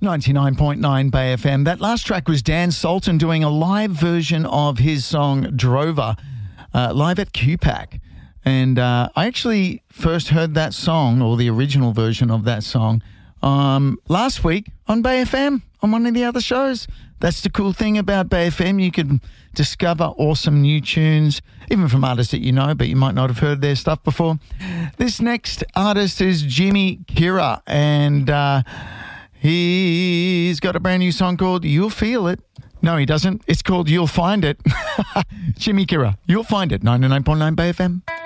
99.9 Bay FM. That last track was Dan Sultan doing a live version of his song Drover, live at QPAC. And I actually first heard that song, or the original version of that song, last week on Bay FM, on one of the other shows. That's the cool thing about Bay FM. You can discover awesome new tunes, even from artists that you know, but you might not have heard their stuff before. This next artist is Jimmy Kira, and he's got a brand new song called You'll Feel It. No, he doesn't. It's called You'll Find It. Jimmy Kira, You'll Find It, 99.9 Bay FM.